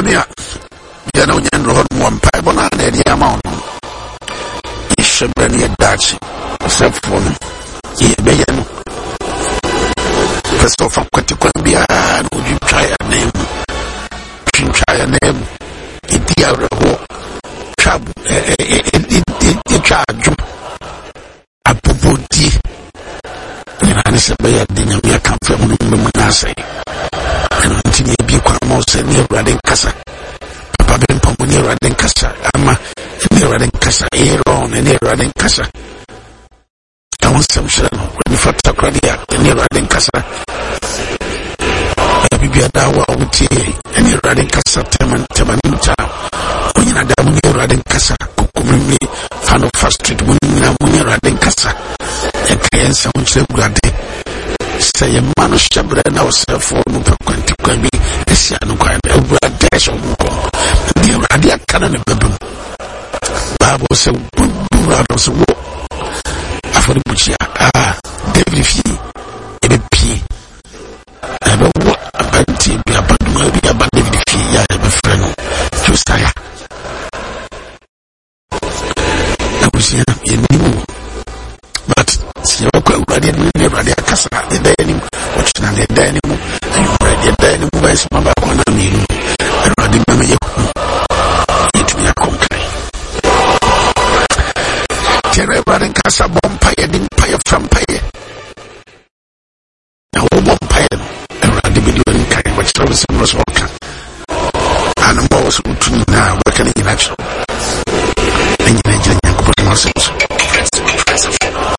Tiania, Yano Yan Road, one pipe on the amount. You should be near Dutch, except for Yebayano. First of all, Quatiquambia, would you try a name? Try a name. Idia Trouble, a charge. A Popoti. And I said, by a dinner, we are come from Munasai. And until you be Quamos and near Radin Casa. Papa Ben Pomoni Radin Casa, Ama, near Radin Casa, Aaron, and near Radin Casa. I want some shell when you fought a cardiac, near Radin Casa. Be a dawa with tea, and you're riding Casa Temaninta. When you're down here riding Casa, Kukumimi, fan of First Street, when you're riding Casa, and Kayan Sound Grade. Say a man of Shabra and ourselves for Mupaquanti, a Siano Grand, a dash of Muko, the Radia Cannon of Babum. Babo so Burados war. After the Buchia, David Fee, a I don't want a banty, be a band, be a band of the key, I have a friend, Josiah. I was here in New, but Sirocco, Radia Casa, the dining, watching on the dining, and ready a dining, where's Mama Conami, and Radim it me a company. Terra Radim Casa, Bompire, didn't pay from pay. Now, Bompire. Which was